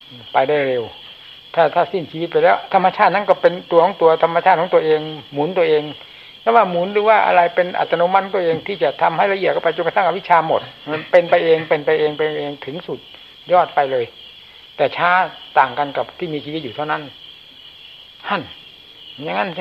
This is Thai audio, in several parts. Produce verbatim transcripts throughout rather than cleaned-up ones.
ไปได้เร็วถ้าถ้าสิ้นชีวิตไปแล้วธรรมชาตินั้นก็เป็นตัวของตัวธรรมชาติของตัวเองหมุนตัวเองไม่ว่าหมุนหรือว่าอะไรเป็นอัตโนมัติตัวเองที่จะทำให้ละเอียดเข้าไปจนกระทั่งอวิชชาหมดมันเป็นไปเองเป็นไปเองเป็นเองถึงสุดยอดไปเลยแต่ช้าต่างกันกับที่มีชีวิตอยู่เท่านั้นหั่นอย่างนั้นสิ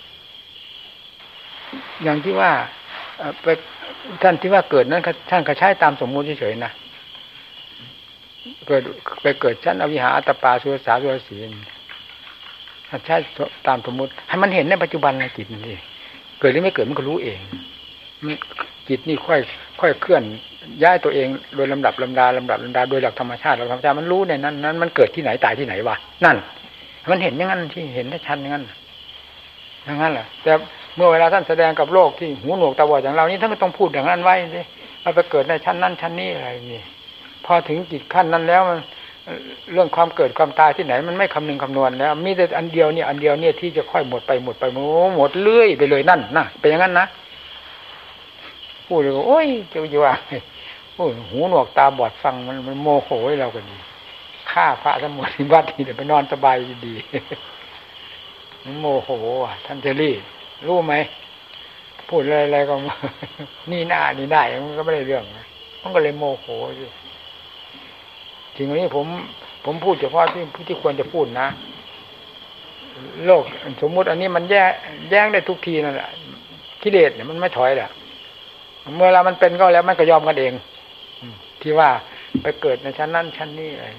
อย่างที่ว่าไปท่านที่ว่าเกิดนั้นท่านก็ใช้ตามสมมุติเฉยๆนะเกิดไปเกิดชั้นอวิหาอัตตปาสุรสาสุรสีท่านใช้ตามสมมุติให้มันเห็นในปัจจุบันในจิตนี่เกิดหรือไม่เกิดมันก็รู้เองจิตนี่ค่อยค่อยเคลื่อนย้ายตัวเองโดยลำดับลำดาลำดับลำดาโดยหลักธรรมชาติหลักธรรมชาติมันรู้ในนั้นนั้นมันเกิดที่ไหนตายที่ไหนวะนั่นมันเห็นอย่างนั้นที่เห็นได้ชัดอย่างนั้นอย่างนั้นแหละแต่เมื่อเวลาท่านแสดงกับโลกที่หูหนวกตาบอดอย่างเรานี้ท่านก็ต้องพูดอย่างนั้นไว้สิเราไปเกิดในชั้นนั้นชั้นนี้อะไรนี่พอถึงจิตขั้นนั้นแล้วมันเรื่องความเกิดความตายที่ไหนมันไม่คำนึงคำนวณแล้วมีแต่อันเดียวเนี่ยอันเดียวเนี่ยที่จะค่อยหมดไปหมดไปหมดเรื่อยไปเลยนั่นนะเป็นอย่างนั้นนะพูดเลยโอ้ยจะจะว่าโอ้หูหนวกตาบอดฟังมันมันโมโหให้เราก็ดีฆ่าพระสมุทรวัดที่เดี๋ยวไปนอนสบายดีโมโหท่านเทลี่รู้ไหมพูดอะไรๆก็นี่หน้านี่ได้มันก็ไม่ได้เรื่องมันก็เลยโมโหอยู่จริงๆนี้ผมผมพูดเฉพาะที่ที่ควรจะพูดนะโลกสมมุติอันนี้มันแย่แย้งได้ทุกทีนั่นแหละกิเลสเนี่ยมันไม่ถอยแหละเมื่อเรามันเป็นก็แล้วมันก็ยอมกันเองที่ว่าไปเกิดในชั้นนั้นชั้นนี้อะไร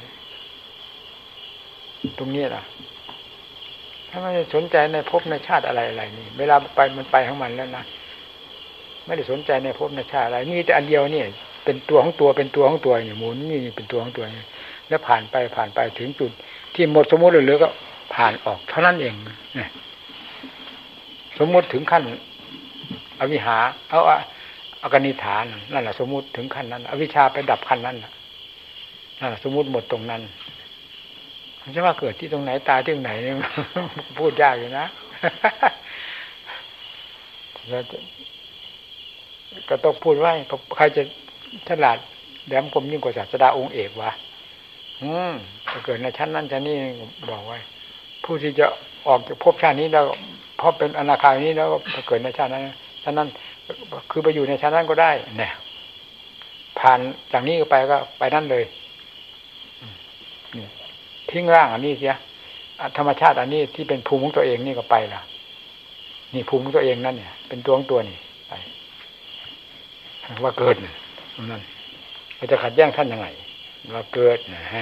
ตรงนี้ล่ะถ้าไม่สนใจในภพในชาติอะไรอะไรนี่เวลาไปมันไปของมันแล้วนะไม่ได้สนใจในภพในชาติอะไรนี่แต่อันเดียวนี่เป็นตัวของตัวเป็นตัวของตัวนี่หมุนนี่เป็นตัวของตัวนี่แล้วผ่านไปผ่านไปถึงจุดที่หมดสมมติเหลือก็ผ่านออกเท่านั้นเองเนี่ยสมมติถึงขั้นอวิหาเอาอกนิฐานนั่นแหละสมมติถึงขั้นนั้นอวิชชาไปดับขั้นนั้นนั่นแหละสมมติหมดตรงนั้นมันจะว่าเกิดที่ตรงไหนตายที่ตรงไหนนี่พูดยากอยู่นะก็ต้องพูดไว้ใครจะฉลาดแหลมคมยิ่งกว่าศาสดาองค์เอกวะอืมเกิดในชั้นนั้นชั้นนี้บอกไว้ผู้ที่จะออกจากภพชาตินี้แล้วพอเป็นอนาคานี้แล้วก็เกิดในชาตินั้นชั้นนั้นคือไปอยู่ในชั้นนั้นก็ได้เนี่ยผ่านจากนี้ไปก็ไปนั่นเลยทิ้งร่างอันนี้เสียธรรมชาติอันนี้ที่เป็นภูมิของตัวเองนี่ก็ไปละนี่ภูมิของตัวเองนั่นเนี่ยเป็นตัวของตัวนี่ไปว่าเกิดนั่นเราจะขัดแย้งท่านยังไงว่าเกิดนะฮะ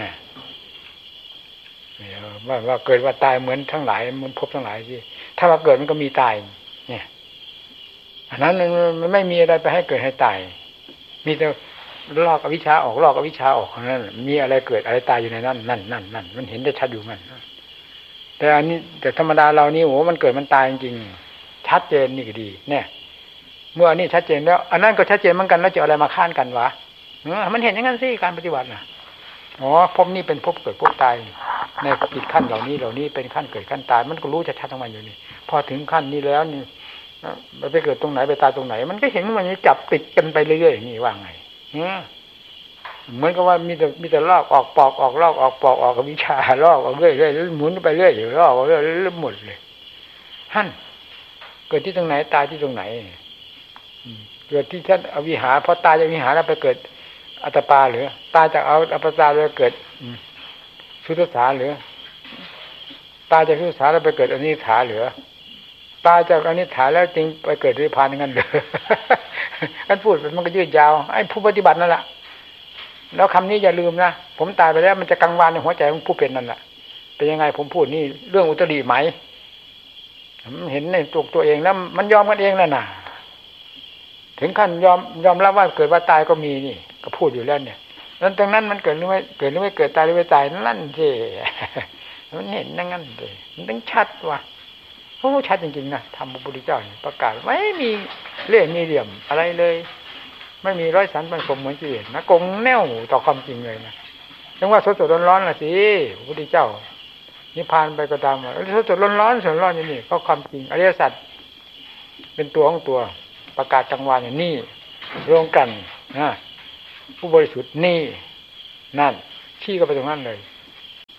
ว่าว่าเกิดว่าตายเหมือนทั้งหลายมันพบทั้งหลายที่ถ้าว่าเกิดมันก็มีตายเนี่ยอันนั้นมันไม่มีอะไรไปให้เกิดให้ตายมีแต่ลอกอวิชชาออกลอกอวิชชาออกนั่นมีอะไรเกิดอะไรตายอยู่ในนั้นนั่นนั่นนั่นมันเห็นได้ชัดอยู่มันแต่อันนี้แต่ธรรมดาเรานี่โอ้มันเกิดมันตายจริงๆชัดเจนนี่ก็ดีเนี่ยเมื่ออันนี้ชัดเจนแล้วอันนั้นก็ชัดเจนเหมือนกันแล้วจะอะไรมาค้านกันวะมันเห็นอย่างนั้นสิการปฏิบัติน่ะอ๋อภพนี้เป็นภพเกิดภพตายในจิตขั้นเหล่านี้เหล่านี้เป็นขั้นเกิดขั้นตายมันก็รู้ชัดๆของมันอยู่นี่พอถึงขั้นนี้แล้วนี่ไปเกิดตรงไหนไปตายตรงไหนมันก็เห็นมันจับติดกันไปเรื่อยๆอย่างนี้ว่าไงเหมือนกับว่ามีแต่มีแต่ลอกออกปอกออกลอกออกปอกออกกับวิชาลอกออกเรื่อยๆแล้วหมุนไปเรื่อยอยู่ลอกเรื่อยๆแล้วหมดเลยฮั่นเกิดที่ตรงไหนตายที่ตรงไหนเกิดที่ชั้นอวิหาพอตายจากวิหารแล้วไปเกิดอัตตปาหรือตายจากเอาอัปปาแล้วเกิดสุทธสาหรือตายจากสุทธสาแล้วไปเกิดอนิถาหรือตายจากอนิถาแล้วจึงไปเกิดนิพพานงั้นเหรอกันพูดมันก็ยืดยาวไอ้ผู้ปฏิบัตินั่นแหละแล้วคำนี้อย่าลืมนะผมตายไปแล้วมันจะกังวานในหัวใจของผู้เป็นนั่นแหละเป็นยังไงผมพูดนี่เรื่องอุตริไหมเห็นในตัวตัวเองแล้วมันยอมกันเองแล้วนะถึงขั้นยอมยอมรับว่าเกิดว่าตายก็มีนี่ก็พูดอยู่แล้วเนี่ยนั้นตรงนั้นมันเกิดหรือไม่เกิดหรือไม่เกิดตายหรือไม่ตายนั่นสิมันเห็นนั่นงั้นเลยมันต้องชัดว่ะโอ้ชัดจริงๆนะธรรมพระพุทธเจ้าประกาศไม่มีเล่ห์มีเหลี่ยมอะไรเลยไม่มีร้อยสันพันคมเหมือนที่เห็นนะกงแนวต่อความจริงเลยนะถึงว่าสดๆร้อนๆล่ะสิพระพุทธเจ้านิพพานไปก็ตามว่าสดๆร้อนๆสดร้อนอย่างนี้ก็ความจริงอริยสัจเป็นตัวของตัวประกาศจังหวะอย่างนี้รวมกันนะผู้บริสุทธิ์นี่นั่นชี้ก็ไปตรงนั้นเลย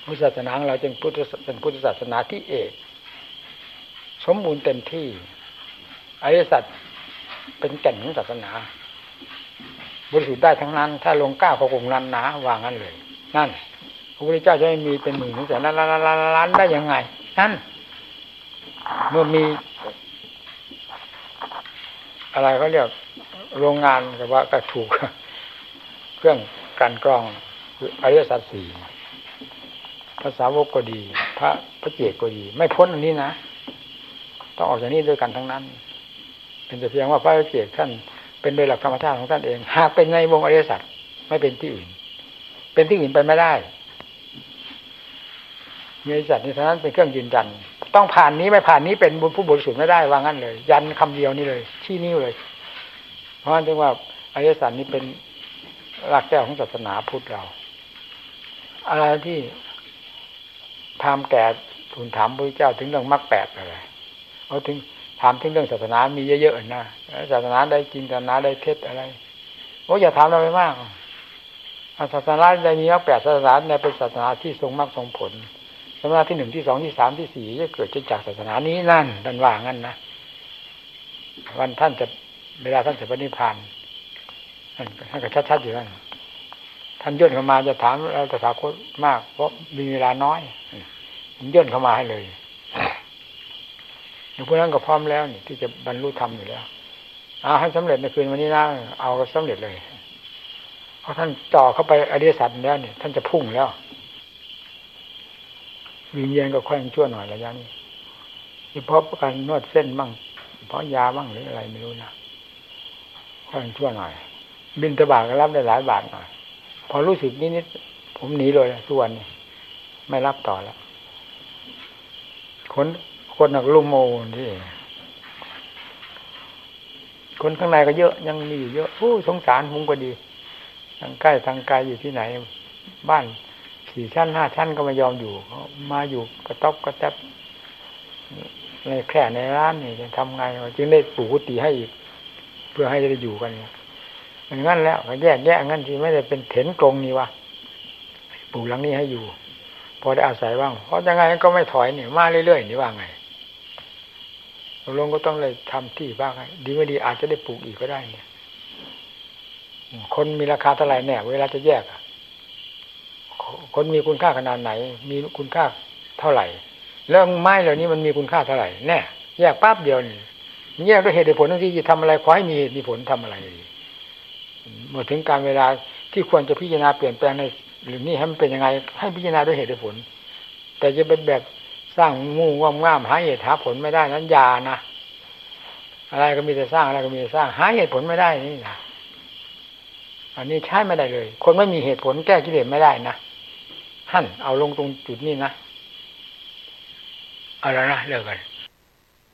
พุทธศาสนาของเราจึงพุทธเป็นพุทธศาสนาที่เอกสมบูรณ์เต็มที่อริยสัจเป็นแก่นของศาสนาบริสุทธิ์ได้ทั้งนั้นถ้าลงก้าวเข้ากลุ่มนั้นหนาว่างั้นเลยนั่นพระพุทธเจ้าจะไม่มีเป็นหมื่นแสนล้านล้านล้านล้านได้ยังไงนั่นเมื่อมีอะไรเขาเรียกโรงงานกับว่ากระถูกเครื่องกลั่นกรองคืออริยสัจสี่ภาษาวกก็ดีพระพระเจกก็ดีไม่พ้นอันนี้นะต้องออกจากนี้ด้วยกันทั้งนั้นเป็นแต่เพียงว่าพระเจกท่านเป็นโดยหลักธรรมชาติของท่านเองหากเป็นในวงอริยสัจไม่เป็นที่อื่นเป็นที่อื่นไปไม่ได้อริยสัจนี้เท่านั้นเป็นเครื่องยืนยันต้องผ่านนี้ไม่ผ่านนี้เป็นบุญผู้บริสุทธิ์ไม่ได้ว่างั้นเลยยันคำเดียวนี้เลยชี้นิ้วเลยเพราะฉะนั้นจึงว่าอริยสัจนี้เป็นหลักแก้วของศาสนาพุทธเราอะไรที่พามแก่ทูลถามพระเจ้าถึงเรื่องมรรคแปดอะไรเอาถึงถามถึงเรื่องศาสนามีเยอะๆนะศาสนาได้จริงศาสนาได้เท็จอะไรโอ้อย่าถามเราไปมากศาสนาใดมีมรรคแปดศาสนาในเป็นศาสนาที่ทรงมรรคทรงผลศาสนาที่หนึ่งที่สองที่สามที่สี่จะเกิดจากศาสนานี้นั่นท่านว่างั้นนะวันท่านจะเวลาท่านจะปฏิพานท่านท่านก็ชัดๆอยู่นั่นท่านย่นเข้ามาจะถามเราตถาคตมากเพราะมีเวลาน้อยย่นเข้ามาให้เลยอย่างพวกนั้นก็พร้อมแล้วนี่ที่จะบรรลุธรรมอยู่แล้วเอาให้สำเร็จในคืนวันนี้นะเอาก็สำเร็จเลยเพราะท่านจ่อเข้าไปอริยสัจแล้วเนี่ยท่านจะพุ่งแล้ววิญญาณก็ค่อยชั่วหน่อยระยะนี้ที่เพราะการนวดเส้นบ้างเพราะยาบ้างหรืออะไรไม่รู้นะค่อยชั่วหน่อยบิณฑบาตก็รับได้หลายบาทหน่อยพอรู้สึกนิดๆผมหนีเลยทุกวันนี้ไม่รับต่อแล้วคนคนหนักลุ่มโมที่คนข้างในก็เยอะยังมีอยู่เยอะโอ้สงสารผมก็ดีทางใกล้ทางไกลอยู่ที่ไหนบ้านสี่ชั้นห้าชั้นก็ไม่ยอมอยู่มาอยู่กระต๊อบกระแทบในแคร่ในร้านนี่จะทำไงจึงได้ปลูกกุฏิให้อีกเพื่อให้ได้อยู่กันอย่างนั้นแล้วก็แยกแยกงั้นที่ไม่ได้เป็นเถนกรงนี่วะปลูกหลังนี้ให้อยู่พอได้อาศัยบ้างเพราะยังไงก็ไม่ถอยนี่มาเรื่อยๆนี่ว่าไงลงก็ต้องเลยทำที่บ้างดีไม่ดีอาจจะได้ปลูกอีกก็ได้เนี่ยคนมีราคาเท่าไหร่เนี่ยเวลาจะแยกคนมีคุณค่าขนาดไหนมีคุณค่าเท่าไหร่แล้วไม้เหล่านี้มันมีคุณค่าเท่าไหร่แน่แยกปั๊บเดียวนี่แยกด้วยเหตุผลที่จะทำอะไรขอให้มีเหตุมีผลทำอะไรดีเมื่อถึงการเวลาที่ควรจะพิจารณาเปลี่ยนแปลงในหรือนี่ให้มันเป็นยังไงให้พิจารณาด้วยเหตุด้วยผลแต่จะเป็นแบบสร้างงูงามงามหาเหตุหาผลไม่ได้นั้นยานะอะไรก็มีแต่สร้างอะไรก็มีแต่สร้างหาเหตุผลไม่ได้นี่นะอันนี้ใช้ไม่ได้เลยคนไม่มีเหตุผลแก้กิเลสไม่ได้นะท่านเอาลงตรงจุดนี้นะเอาแล้วนะเลิกกัน